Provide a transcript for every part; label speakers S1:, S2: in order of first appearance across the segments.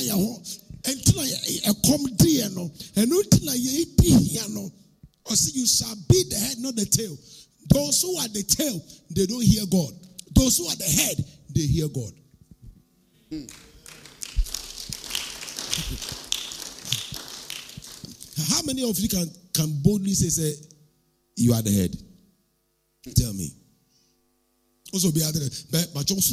S1: until I come dear no, and until I eat no. Or see, you shall be the head, not the tail. Those who are the tail, they don't hear God. Those who are the head, they hear God. How many of you can boldly say you are the head? Tell me. Also be other, but also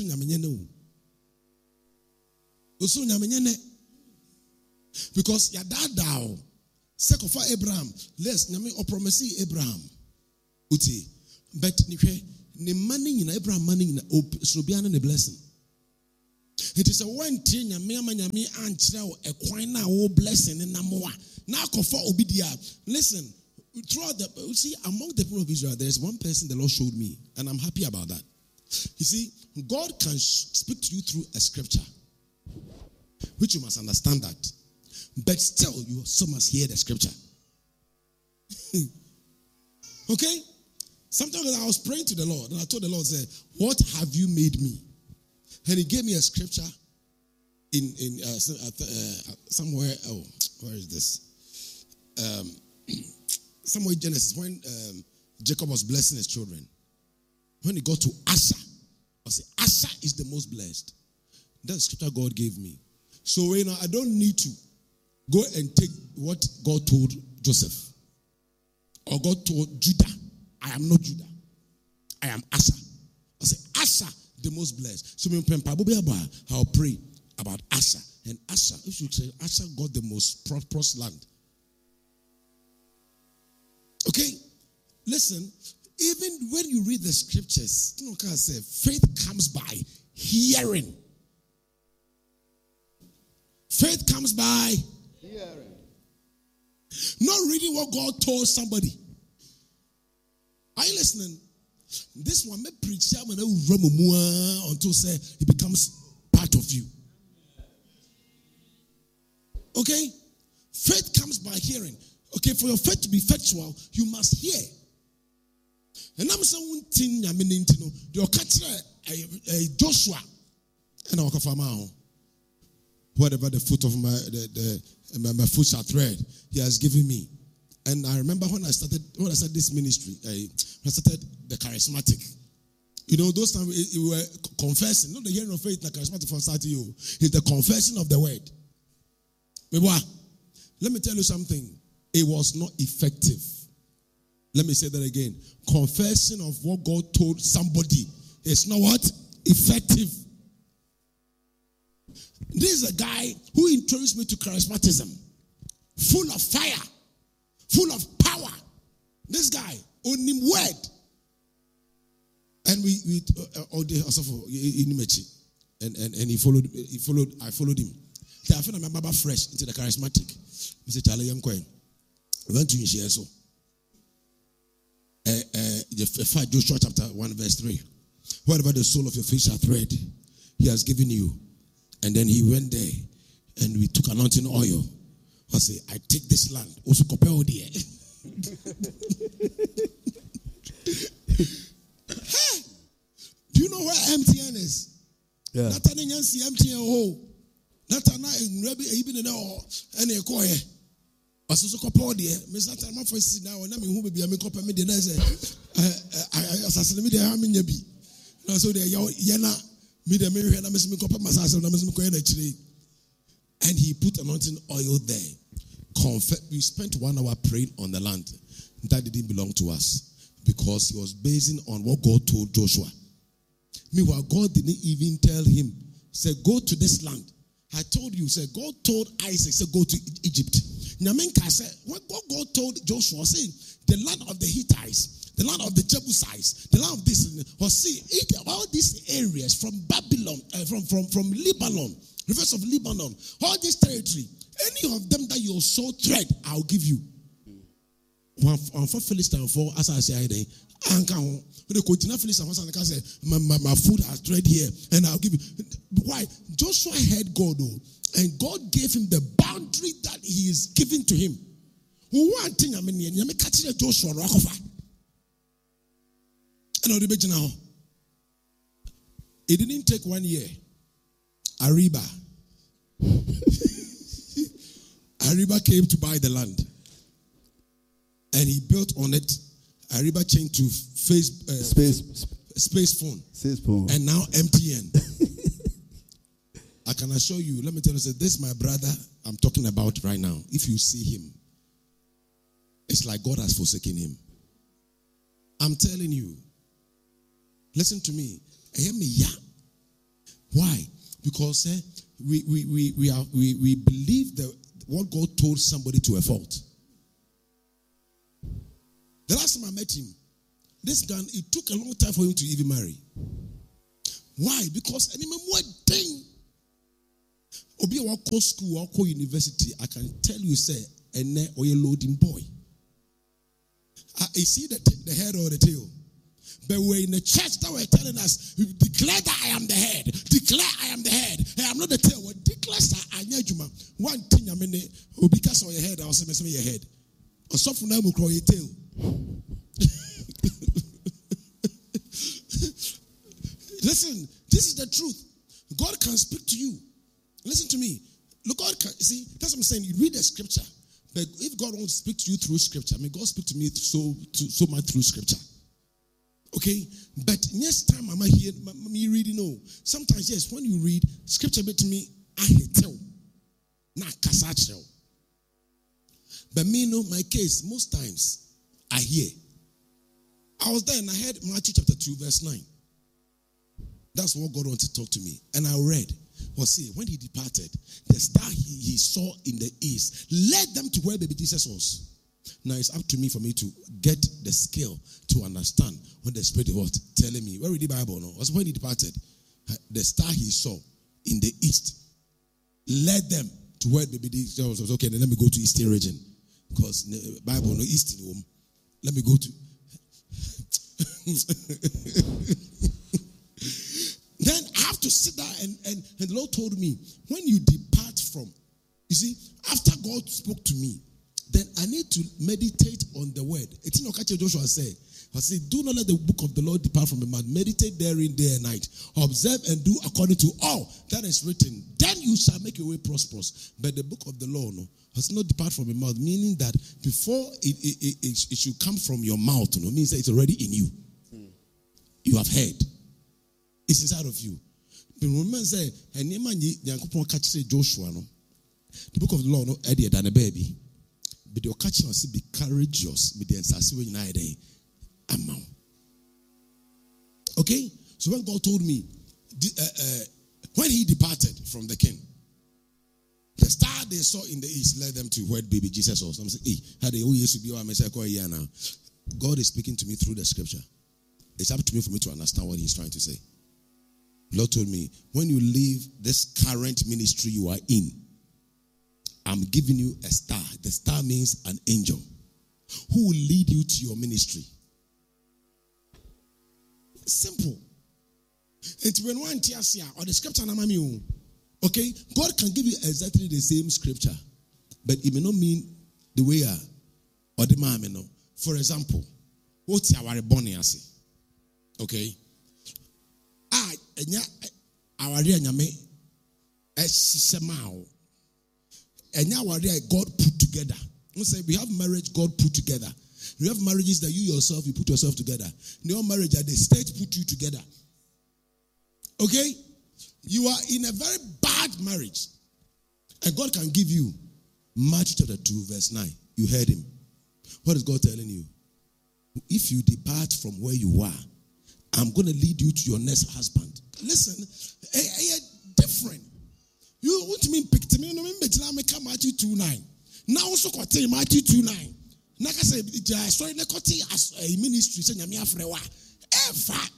S1: because your dad down. Sake of Abraham, less Nami or promise Abraham. Uti, but ne money in Abraham money in Sobiana the blessing. It is a one thing Yami Anchra a quina or blessing in Namoa. Now for Obidia. Listen, throughout the see among the people of Israel, there is one person the Lord showed me, and I'm happy about that. You see, God can speak to you through a scripture, which you must understand that. But still, you also must hear the scripture. Okay? Sometimes I was praying to the Lord, and I told the Lord, say, what have you made me? And he gave me a scripture in somewhere. Oh, where is this? Somewhere in Genesis, when Jacob was blessing his children. When he got to Asher, I said, Asher is the most blessed. That's the scripture God gave me. So I don't need to go and take what God told Joseph. Or God told Judah. I am not Judah. I am Asher. I say, Asher, the most blessed. So I'll pray about Asher. And Asher, if you say, Asher got the most prosperous land. Okay? Listen, even when you read the scriptures, faith comes by hearing. Faith comes by hearing. Not reading what God told somebody. Are you listening? This one may preach until say it becomes part of you. Okay? Faith comes by hearing. Okay, for your faith to be factual, you must hear. And I'm saying, Joshua and our farmer. Whatever the foot of my foot shall tread, he has given me. And I remember when I started this ministry, I started the charismatic. Those times we were confessing, not the hearing of faith, the charismatic from start to you. It's the confession of the word. Let me tell you something. It was not effective. Let me say that again. Confession of what God told somebody is not what? Effective. This is a guy who introduced me to charismatism. Full of fire. Full of power. This guy, on him word. And and he followed, I followed him. I found my Baba fresh into the charismatic. He said, Charlie, I'm going. We went to share so. Joshua chapter 1 verse 3. Whatever the soul of your faith shall thread, he has given you. And then he went there and we took anointing oil. I say, I take this land. Also, compare there. Do you know where MTN is? Yeah. Nathan and see MTN oh. Nathan and Rabbi even in all and a coy. I so compare there. Miss Nathan, my first now and I mean who be a make up and me the I assassinate me the arm in your be. So they yana. And he put anointing oil there. We spent 1 hour praying on the land. That didn't belong to us because he was basing on what God told Joshua. Meanwhile, God didn't even tell him, say, go to this land. I told you, say, God told Isaac, say, go to Egypt. Nyamenka said, what God told Joshua, saying, the land of the Hittites, the land of the Jebusites, the land of this, or see, all these areas from Babylon, from Lebanon, rivers of Lebanon, all this territory, any of them that your soul tread, I'll give you. One for Philistine, for as I say, the continent Philistine, my food has tread here, and I'll give you. Why? Joshua heard God, and God gave him the boundary that he is giving to him. One thing I mean, you catch Joshua Rakofa. It didn't take 1 year. Ariba. Ariba came to buy the land. And he built on it. Ariba changed to Space Phone. And now MTN. I can assure you, let me tell you, this is my brother I'm talking about right now. If you see him, it's like God has forsaken him. I'm telling you. Listen to me. Hear me, yeah. Why? Because we believe that what God told somebody to a fault. The last time I met him, this guy, it took a long time for him to even marry. Why? Because any more thing. Obi wa call school or call university, I can tell you, say, and or a loading boy. I see the head or the tail. But we're in the church that we're telling us, declare that I am the head. Declare I am the head. Hey, I'm not the tail. Well, declare that I am the one thing I mean, because of your head, I'll say your head. Or something I will call your tail. Listen, this is the truth. God can speak to you. Listen to me. Look, God can, see, that's what I'm saying. You read the scripture. But if God wants to speak to you through scripture, may God speak to me so much through scripture. Okay? But next time I'm here, me reading, no. Sometimes, yes, when you read scripture to me, I tell. Not kasachel. But me, no, my case, most times, I hear. I was there and I heard Matthew chapter 2, verse 9. That's what God wanted to talk to me. And I read. Well, see, when he departed, the star he saw in the east led them to where baby Jesus was. Now it's up to me for me to get the skill to understand when the Spirit was telling me. Where read the Bible? No, was when he departed, the star he saw in the east led them to where baby Jesus was. Okay, then let me go to Eastern region because the Bible no Eastern home. Let me go to. Then I have to sit down and the Lord told me, when you depart from, you see, after God spoke to me, then I need to meditate on the word. It's not what Joshua said. I said, do not let the book of the Lord depart from your mouth. Meditate therein day and night. Observe and do according to all that is written. Then you shall make your way prosperous. But the book of the law has not depart from your mouth, meaning that before it should come from your mouth, means that it's already in you. You have heard. It's inside of you. But remember, say, Joshua, the book of the law, Eddie than a baby. But your catching us be courageous with the answer united amount. Okay? So when God told me, when he departed from the king, the star they saw in the east led them to where baby Jesus was. I'm saying, hey, how they always be now. God is speaking to me through the scripture. It's up to me for me to understand what he's trying to say. The Lord told me, when you leave this current ministry you are in, I'm giving you a star. The star means an angel who will lead you to your ministry. Simple. And when one tears here, or the scripture, okay, God can give you exactly the same scripture, but it may not mean the way or the man. For example, what's our born okay? Our God put together. We have marriage God put together. We have marriages that you yourself, you put yourself together. Your marriage that the state put you together. Okay? You are in a very bad marriage. And God can give you Matthew chapter 2 verse 9. You heard him. What is God telling you? If you depart from where you are, I'm going to lead you to your next husband. Listen, different. You want me pick to me? No, me come Matthew 2:9. Now also got Matthew 2:9. Like I said, sorry, let as a ministry. Say nyame afrewa. Ever.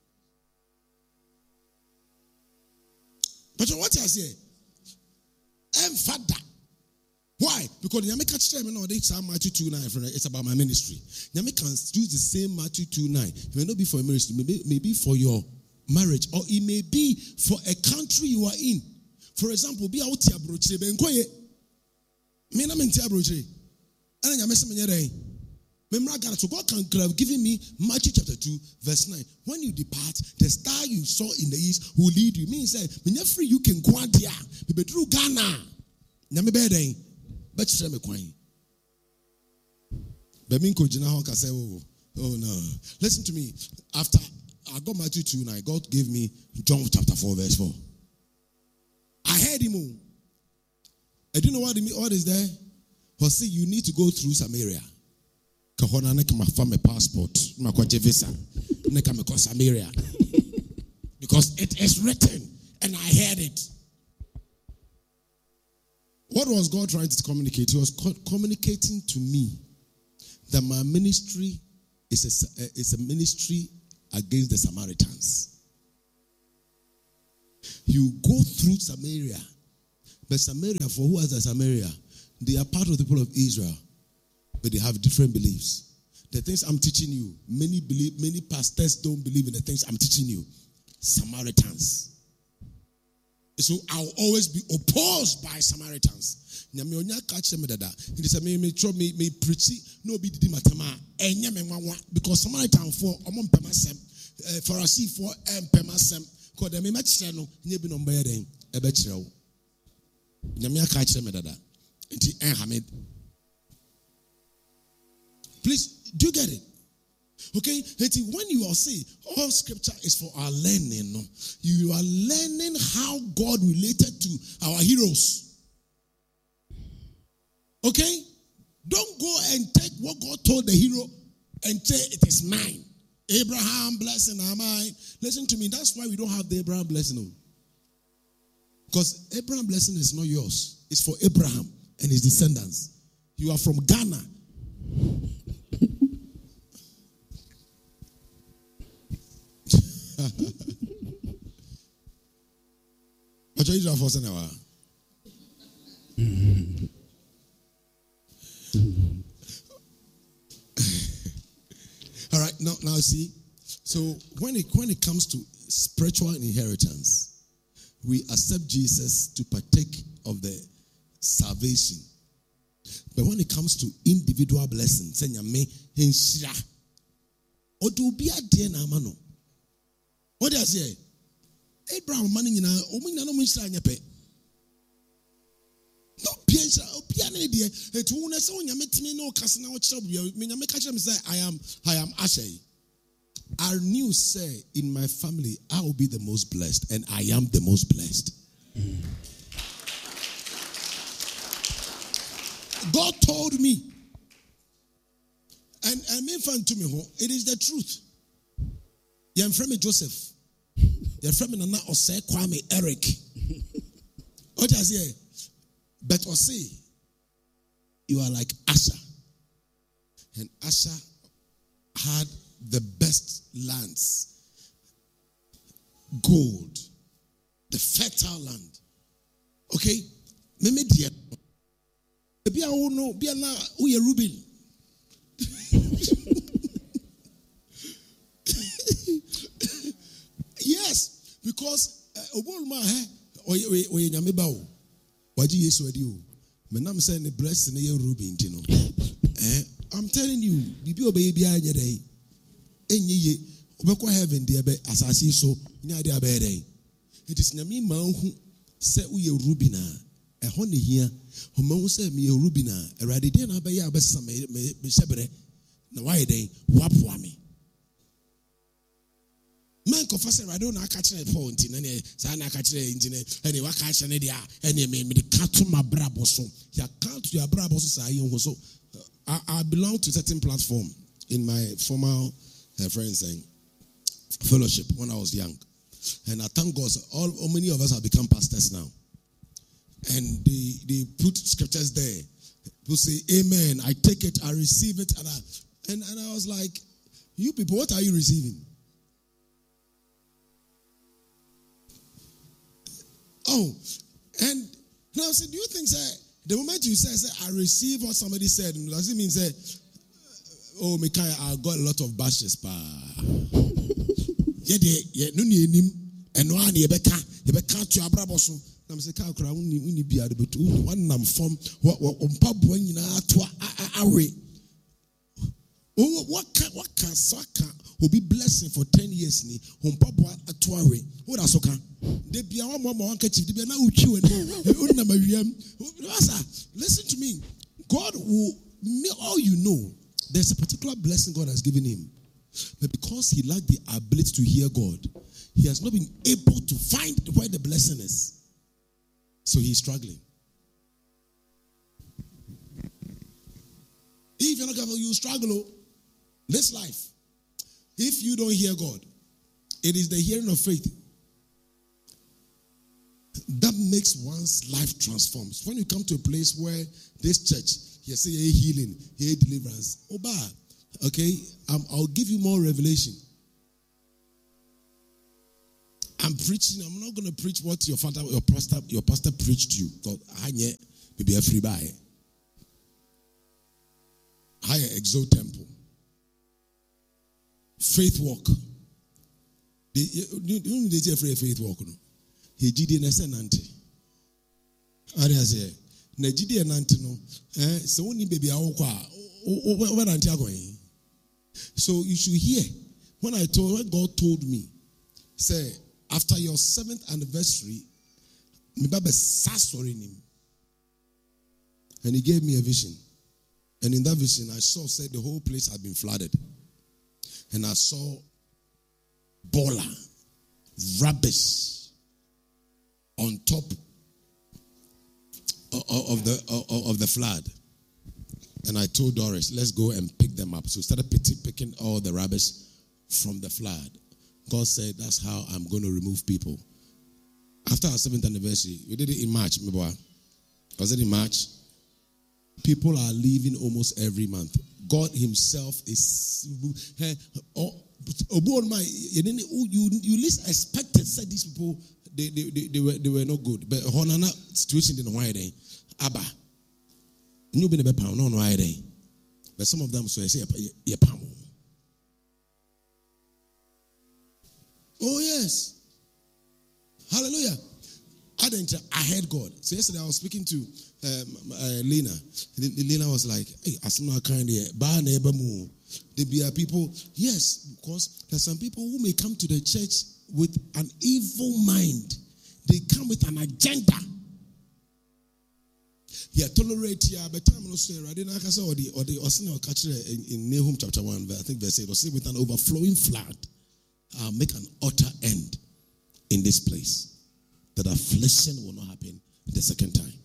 S1: But what I say? Father. Why? Because nyame catch them now. They say Matthew 2:9. It's about my ministry. Nyame can use the same Matthew 2:9. It may not be for a ministry. Maybe for your marriage, or it may be for a country you are in. For example, be out here brochire benkoye. Me na mentia brochire. Ana nyame se menyere. Memra so God can have given me Matthew chapter 2 verse 9. When you depart, the star you saw in the east will lead you. Means say, menya free you can go there. Be bedru Ghana. Nyame be den. But she me kwan. Beminko jina ho ka say oh no. Listen to me. After I got Matthew 2:9, God gave me John chapter 4 verse 4. I heard him. I don't know what is there. He said you need to go through Samaria. Kahona nek ma fa me passport, ma kwaje visa. Nek me ko Samaria. Because it is written and I heard it. What was God trying to communicate? He was communicating to me that my ministry is a ministry against the Samaritans. You go through Samaria, but Samaria, for who has a Samaria? They are part of the people of Israel, but they have different beliefs. The things I'm teaching you, many pastors don't believe in the things I'm teaching you. Samaritans. So I'll always be opposed by Samaritans. Because Samaritan for Pharisee for Pemasem, because the Mimachano, Nibin on Bayading, a betro. Yamia catch them at Hamid. Please, do you get it? Okay, when you are saying all scripture is for our learning, no? You are learning how God related to our heroes. Okay? Don't go and take what God told the hero and say it is mine. Abraham blessing am I. Listen to me, that's why we don't have the Abraham blessing. Because Abraham blessing is not yours. It's for Abraham and his descendants. You are from Ghana. All right, now see. So when it comes to spiritual inheritance, we accept Jesus to partake of the salvation. But when it comes to individual blessings, what do I say? Abraham money na omunya no munshira nyepe. No piensa opiana de etu una se onya metime no kase na wo kire bia me nya me ka kire me say I am Ashay. I knew say in my family I will be the most blessed and I am the most blessed. God told me and me fan to me it is the truth. Yam friend Joseph. Your friend Nana Ose Kwame Eric. What does he say? But Ose, you are like Asher. And Asher had the best lands, gold, the fertile land. Okay? Maybe dear. Maybe I will know. Be a Reuben. Yes, because Obama oye nyameba o waji Yesu adi o menam say ne blessing ye Reuben tino I'm telling you bibi obey bia anya dai enye ye obekwa heaven de be asase so nya de abe dai it is nyame ma hu say uye Reuben a ho ne hia o ma hu say me ye Reuben a erade de na be ya abesa me sebere na why dai wapoa me. Man confess I don't know catch a point in any sana catch engineer any what catch an idea any me to my braboso. Ya can't to your braboso so I belong to a certain platform in my former friends and fellowship when I was young. And I thank God all many of us have become pastors now. And they put scriptures there. People say, amen, I take it, I receive it, and I was like, you people, what are you receiving? Oh, and now say, do you think the moment you say I receive what somebody said, does it mean say, oh, Micaiah, I got a lot of bashes, pa? Yeah, no need and one you better to your braboso. I'm saying, Kakra, we be at the one form what pub when you know to away. Oh, what can Saka will be blessing for 10 years? Ni Humpabwa Atuare. What are Soka? They be a one catching. They be now chew and listen to me. God will all you know. There's a particular blessing God has given him. But because he lacked the ability to hear God, he has not been able to find where the blessing is. So he's struggling. If you're not careful, you struggle. This life, if you don't hear God, it is the hearing of faith that makes one's life transforms. When you come to a place where this church, you say, hey, healing, hey, deliverance, Oba, okay, I'll give you more revelation. I'm preaching. I'm not going to preach what your pastor preached to you. Maybe a free buy. Higher Exo Temple. Faith walk. You say afraid faith walk. No, he did in a senante. Area say, Nigeria nante no. So only baby where auntie are going. So you should hear when God told me, say after your 7th anniversary, me baba sasoring him, and he gave me a vision, and in that vision I said the whole place had been flooded. And I saw bola, rubbish on top of the flood. And I told Doris, let's go and pick them up. So we started picking all the rubbish from the flood. God said, that's how I'm going to remove people. After our 7th anniversary, we did it in March. Was it in March? People are leaving almost every month. God himself is you least expected said these people they were not good. But Honana situation didn't why they Abba. You been a pound no why they. But some of them so I say oh yes. Hallelujah. I heard God. So yesterday I was speaking to Lena. Lena was like, hey, as not kind of there be people, yes, because there's some people who may come to the church with an evil mind. They come with an agenda. Yeah, tolerate yeah, but time no say right. I say or the catch in Nahum chapter 1, I think verse 8, or say with an overflowing flood, I'll make an utter end in this place. That affliction will not happen the second time.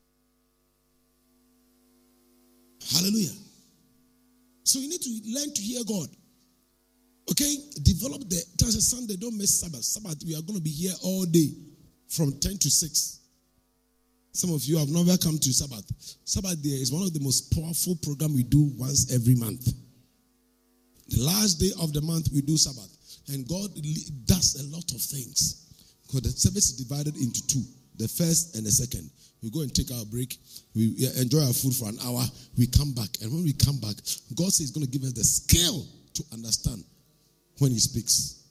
S1: Hallelujah. So you need to learn to hear God. Okay? Develop there's a Sunday, don't miss Sabbath. Sabbath, we are going to be here all day from 10 to 6. Some of you have never come to Sabbath. Sabbath day is one of the most powerful programs we do once every month. The last day of the month, we do Sabbath. And God does a lot of things. Because the service is divided into 2, the first and the second. We go and take our break. We enjoy our food for an hour. We come back. And when we come back, God says he's going to give us the skill to understand when he speaks.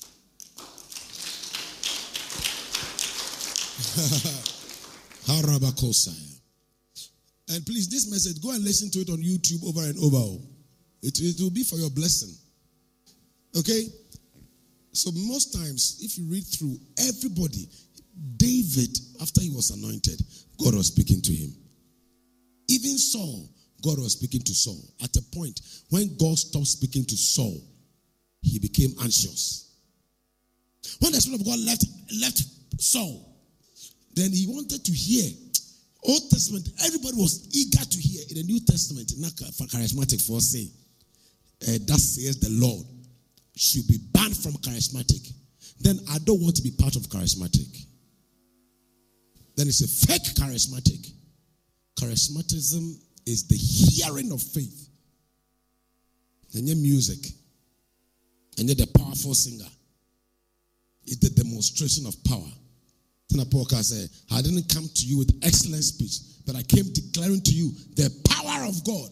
S1: And please, this message, go and listen to it on YouTube over and over. It will be for your blessing. Okay? So most times, if you read through everybody, David, after he was anointed, God was speaking to him. Even Saul, God was speaking to Saul. At a point, when God stopped speaking to Saul, he became anxious. When the Spirit of God left Saul, then he wanted to hear. Old Testament, everybody was eager to hear. In the New Testament, not for charismatic for say, thus says the Lord, should be banned from charismatic. Then I don't want to be part of charismatic. Then it's a fake charismatic. Charismatism is the hearing of faith. And your music. And you're the powerful singer. It's the demonstration of power. Then Paul said, I didn't come to you with excellent speech, but I came declaring to you the power of God.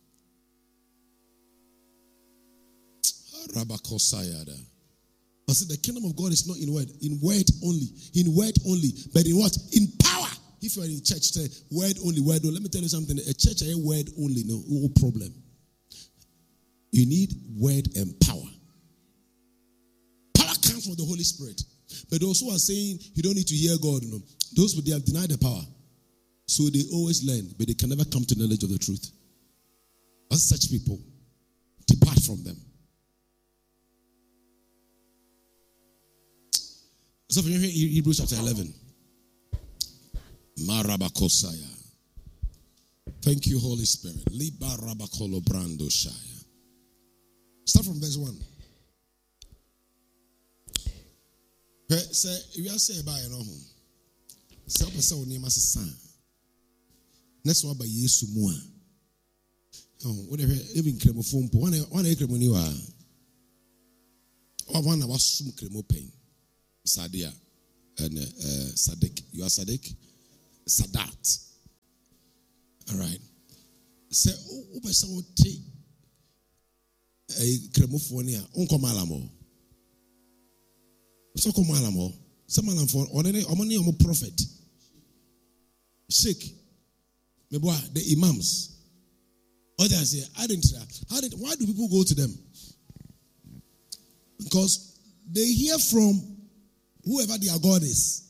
S1: I said the kingdom of God is not in word only, but in what? In power. If you are in church, say word only. Let me tell you something. A church ain't word only, no problem. You need word and power. Power comes from the Holy Spirit. But those who are saying you don't need to hear God, those who have denied the power. So they always learn, but they can never come to knowledge of the truth. As such people, depart from them. So from here, Hebrews chapter 11. Marabakosaya. Thank you, Holy Spirit. Libarabakolo brando shaya. Start from verse 1. Say, if you say by no home. Say, we name as a son. Next one by Yesu Mua. Oh, whatever, even cremophone, one acre when you are. Or one of us some cremo pain. Sadia and Sadik. You are Sadik? Sadat. All right. Say, oh, by some take a cremophonia, Uncle Malamo. So come Malamo. Some Malam for only a prophet. Sheikh. The imams. Others say, why do people go to them? Because they hear from whoever their God is.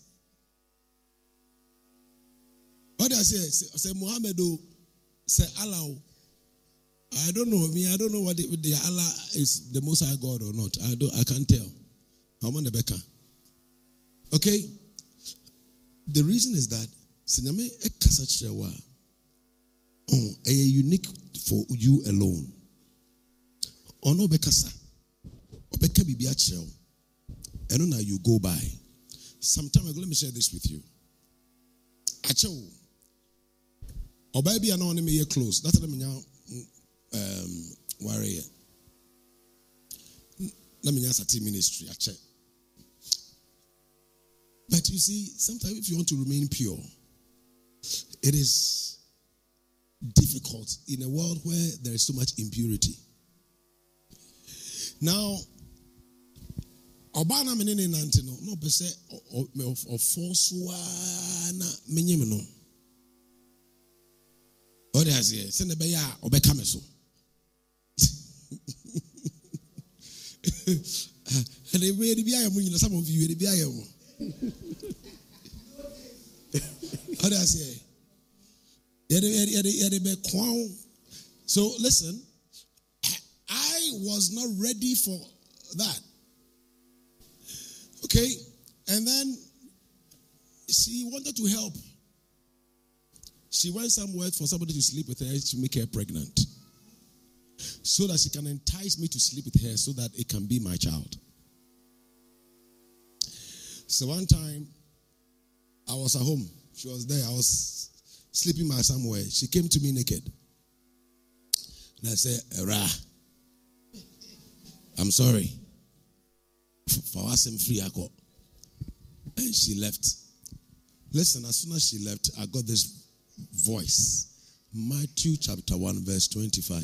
S1: Others say Muhammad, say Allah. I don't know. I don't know what the Allah is, the Most High God or not. I can't tell. I'm on the Becca. Okay? The reason is that Siname Ekasachewa. A unique for you alone. Ono bekasa. Obeka bibi achel. And now you go by. Sometime ago, let me share this with you. Achel. Obabi ano me ye close. That's let me now worry. Let me now start ministry. Achel. But you see, sometimes if you want to remain pure, it is difficult in a world where there is so much impurity. Now, Obana menene nantino no pese of forswana menyemno. Ode asie se ne be ya obeka me so. And they be biya mo nyina, some of you be biya mo. Ode asie so listen, I was not ready for that. Okay, and then she wanted to help. She went somewhere for somebody to sleep with her to make her pregnant, so that she can entice me to sleep with her, so that it can be my child. So one time, I was at home. She was there. I was sleeping by somewhere. She came to me naked. And I said, Ra, I'm sorry. For us and free, I got. And she left. Listen, as soon as she left, I got this voice. Matthew chapter 1, verse 25.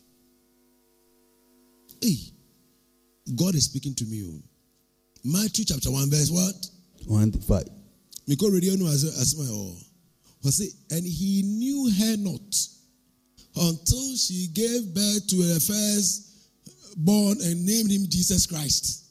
S1: Hey, God is speaking to me. Matthew chapter 1, verse what? 25. Miko radio no as my and he knew her not until she gave birth to her first born and named him Jesus Christ.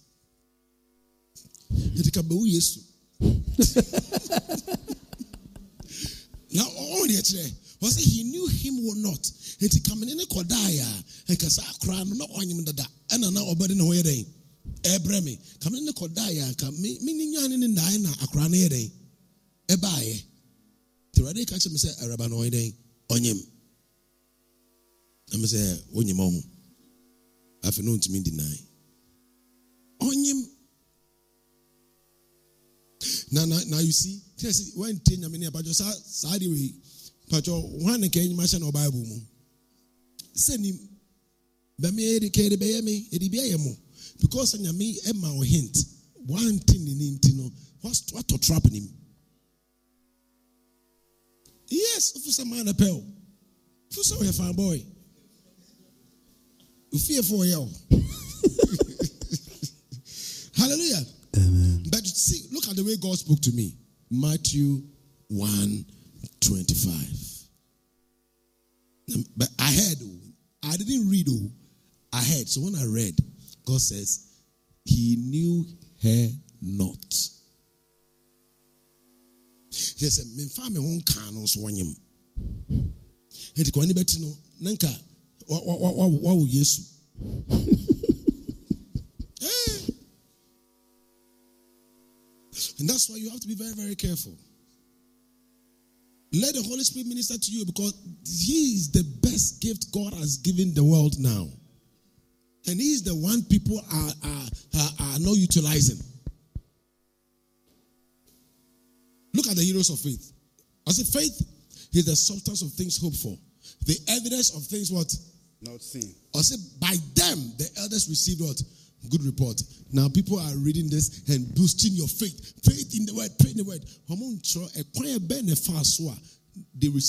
S1: Now all the was he knew him or not. He coming in a kodaya and kasa crown not on him that and now obedi no way day. Ebremi coming in a kodaya come meaning yan in the akran day. Ebaye. The radio catch me say Arabanoid on him. I'm say on your mom. I've known to me deny. On him. Now you see, when Tina many about your side way, but your one again, Martian or Bible. Send him. Bame educated by me, Edibiamo. Because on me, Emma or hint, one thing in Intino, what to trap him. Yes, for some man appeal. For some a fine boy. You fear for you. Hallelujah. Amen. But see, look at the way God spoke to me. Matthew 1:25. But I heard, I didn't read, I So when I read, God says, he knew her not. He said, "Me fa me hon kan no so wanyem." Enti ko ani beti no, nanka wa Yesu. And that's why you have to be very, very careful. Let the Holy Spirit minister to you, because he is the best gift God has given the world now. And he is the one people are not utilizing. Look at the heroes of faith. I said faith is the substance of things hoped for, the evidence of things what?
S2: Not seen. I
S1: said by them the elders received what? Good report. Now people are reading this and boosting your faith. Faith in the word, faith in the word. They receive